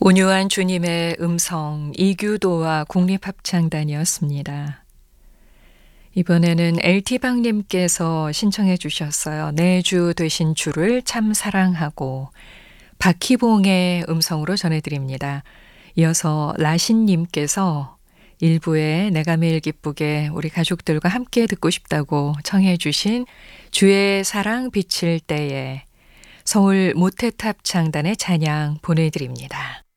온유한 주님의 음성 이규도와 국립합창단이었습니다. 이번에는 LT방님께서 신청해 주셨어요. 내 주 되신 주를 참 사랑하고 박희봉의 음성으로 전해드립니다. 이어서 라신님께서 일부에 내가 매일 기쁘게 우리 가족들과 함께 듣고 싶다고 청해 주신 주의 사랑 비칠 때에 서울 모태탑 창단의 찬양 보내드립니다.